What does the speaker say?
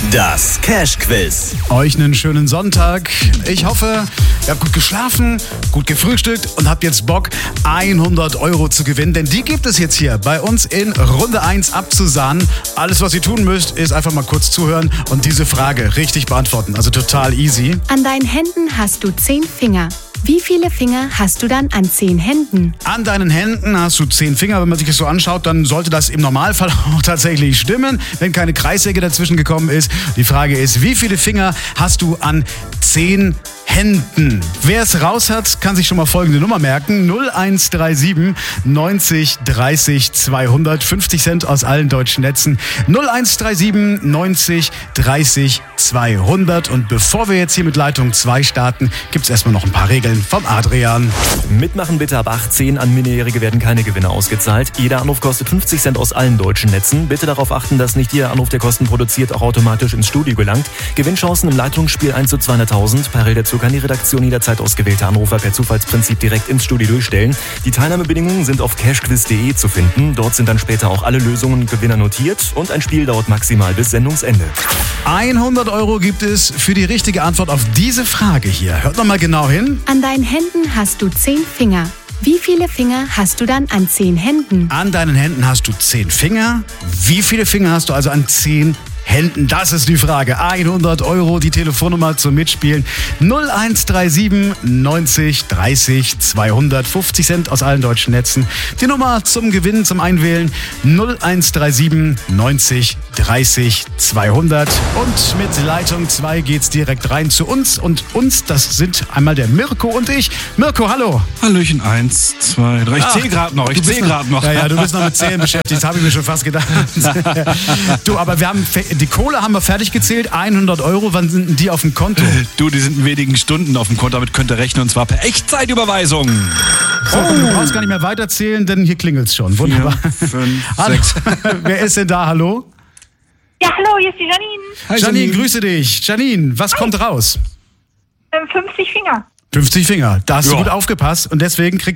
Das Cash-Quiz. Euch einen schönen Sonntag. Ich hoffe, ihr habt gut geschlafen, gut gefrühstückt und habt jetzt Bock, 100 Euro zu gewinnen. Denn die gibt es jetzt hier bei uns in Runde 1 abzusahnen. Alles, was ihr tun müsst, ist einfach mal kurz zuhören und diese Frage richtig beantworten. Also total easy. An deinen Händen hast du 10 Finger. Wie viele Finger hast du dann an 10 Händen? An deinen Händen hast du 10 Finger. Wenn man sich das so anschaut, dann sollte das im Normalfall auch tatsächlich stimmen, wenn keine Kreissäge dazwischen gekommen ist. Die Frage ist, wie viele Finger hast du an 10 Händen? Wer es raus hat, kann sich schon mal folgende Nummer merken. 0137 90 30 200. 50 Cent aus allen deutschen Netzen. 0137 90 30 200. Und bevor wir jetzt hier mit Leitung 2 starten, gibt es erstmal noch ein paar Regeln vom Adrian. Mitmachen bitte ab 18. An Minderjährige werden keine Gewinne ausgezahlt. Jeder Anruf kostet 50 Cent aus allen deutschen Netzen. Bitte darauf achten, dass nicht jeder Anruf, der Kosten produziert, auch automatisch ins Studio gelangt. Gewinnchancen im Leitungsspiel 1 zu 200.000. Parallel dazu kann die Redaktion jederzeit ausgewählte Anrufer per Zufallsprinzip direkt ins Studio durchstellen. Die Teilnahmebedingungen sind auf cashquiz.de zu finden. Dort sind dann später auch alle Lösungen und Gewinner notiert. Und ein Spiel dauert maximal bis Sendungsende. 100 Euro gibt es für die richtige Antwort auf diese Frage hier. Hört noch mal genau hin. An deinen Händen hast du 10 Finger. Wie viele Finger hast du dann an 10 Händen? An deinen Händen hast du 10 Finger. Wie viele Finger hast du also an 10 Händen? Das ist die Frage. 100 Euro, die Telefonnummer zum Mitspielen. 0137 90 30 200. 50 Cent aus allen deutschen Netzen. Die Nummer zum Gewinnen, zum Einwählen. 0137 90 30 200. Und mit Leitung 2 geht's direkt rein zu uns. Und uns, das sind einmal der Mirko und ich. Mirko, hallo. Hallöchen, 1, 2, 3. Ich zähle gerade noch. Ja, du bist noch mit Zählen beschäftigt. Das habe ich mir schon fast gedacht. Du, aber wir haben die Kohle haben wir fertig gezählt. 100 Euro. Wann sind denn die auf dem Konto? Du, die sind in wenigen Stunden auf dem Konto. Damit könnt ihr rechnen, und zwar per Echtzeitüberweisung. So, und du brauchst gar nicht mehr weiterzählen, denn hier klingelt's schon. Wunderbar. 4, 5, Hallo. 6. Wer ist denn da? Hallo? Ja, hallo, hier ist die Janine. Hi, Janine, grüße dich. Janine, was kommt raus? 50 Finger. 50 Finger. Da hast du Ja. gut aufgepasst und deswegen kriegst